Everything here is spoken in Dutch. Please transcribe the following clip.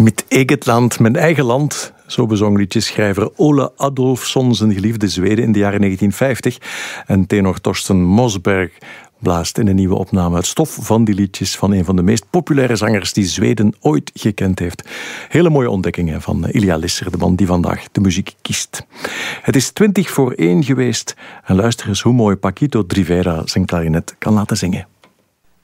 Met eget land, mijn eigen land. Zo bezong liedjesschrijver Ole Adolfsson zijn geliefde Zweden in de jaren 1950. En tenor Torsten Mosberg blaast in een nieuwe opname het stof van die liedjes van een van de meest populaire zangers die Zweden ooit gekend heeft. Hele mooie ontdekkingen van Ilja Lisser, de man die vandaag de muziek kiest. Het is 1:20 geweest en luister eens hoe mooi Paquito D'Rivera zijn klarinet kan laten zingen.